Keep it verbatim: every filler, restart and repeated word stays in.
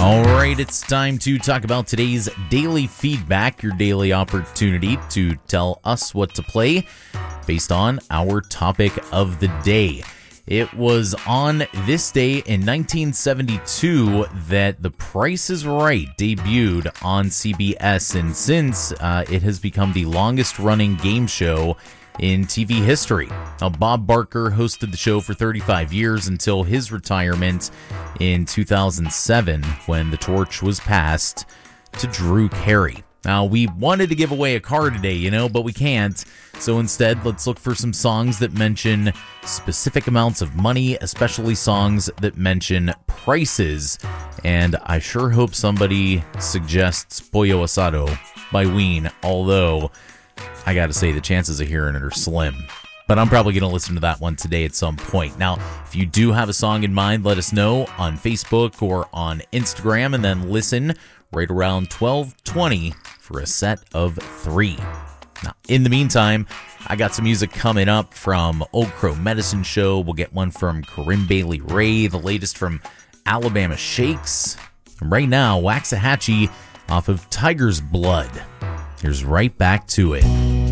All right, it's time to talk about today's daily feedback, your daily opportunity to tell us what to play based on our topic of the day. It was on this day in nineteen seventy-two that The Price is Right debuted on C B S, and since uh, it has become the longest-running game show in T V history. Now, Bob Barker hosted the show for thirty-five years until his retirement in two thousand seven when the torch was passed to Drew Carey. Now, we wanted to give away a car today, you know, but we can't. So instead, let's look for some songs that mention specific amounts of money, especially songs that mention prices. And I sure hope somebody suggests Pollo Asado by Ween, although I gotta say the chances of hearing it are slim. But I'm probably going to listen to that one today at some point. Now, if you do have a song in mind, let us know on Facebook or on Instagram, and then listen right around twelve twenty for a set of three. Now, in the meantime, I got some music coming up from Old Crow Medicine Show. We'll get one from Corinne Bailey Rae, the latest from Alabama Shakes. And right now, Waxahachie off of Tiger's Blood. Here's Right Back to It.